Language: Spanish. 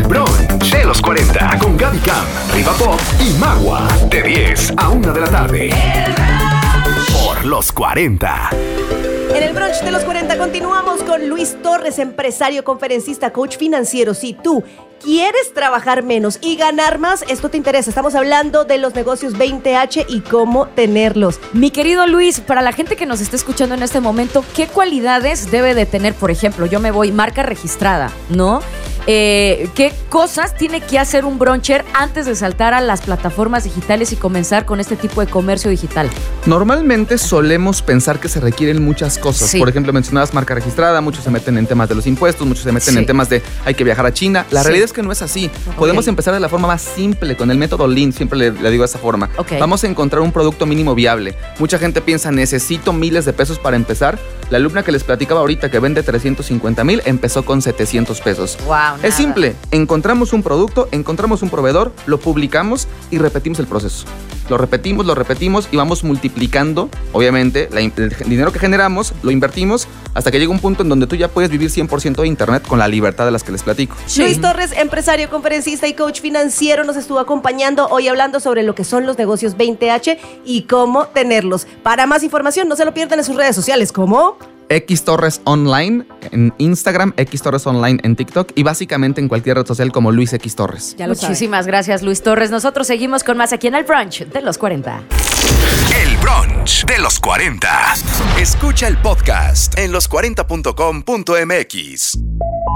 brunch de los 40 con Gaby Cam, Riva Pop y Magua. De 10 a 1 de la tarde. Por los 40. En el brunch de los 40 continuamos con Luis Torres, empresario, conferencista, coach financiero. Si tú quieres trabajar menos y ganar más, esto te interesa. Estamos hablando de los negocios 20H y cómo tenerlos. Mi querido Luis, para la gente que nos está escuchando en este momento, ¿qué cualidades debe de tener? Por ejemplo, yo me voy marca registrada, ¿no? ¿Qué cosas tiene que hacer un bruncher antes de saltar a las plataformas digitales y comenzar con este tipo de comercio digital? Normalmente solemos pensar que se requieren muchas cosas. Sí. Por ejemplo, mencionabas marca registrada, muchos se meten en temas de los impuestos, muchos se meten en temas de hay que viajar a China. La realidad es que no es así. Podemos empezar de la forma más simple, con el método Lean, siempre le digo de esa forma. Vamos a encontrar un producto mínimo viable. Mucha gente piensa, necesito miles de pesos para empezar. La alumna que les platicaba ahorita que vende 350,000 empezó con 700 pesos. Wow, es simple, encontramos un producto, encontramos un proveedor, lo publicamos y repetimos el proceso. Lo repetimos y vamos multiplicando, obviamente, el dinero que generamos, lo invertimos hasta que llega un punto en donde tú ya puedes vivir 100% de internet con la libertad de las que les platico. Luis Torres, empresario, conferencista y coach financiero, nos estuvo acompañando hoy hablando sobre lo que son los negocios 20H y cómo tenerlos. Para más información, no se lo pierdan en sus redes sociales, como X Torres Online en Instagram, X Torres Online en TikTok y básicamente en cualquier red social como Luis X Torres. Muchísimas gracias, Luis Torres. Nosotros seguimos con más aquí en el brunch de los 40. El brunch de los 40. Escucha el podcast en los40.com.mx.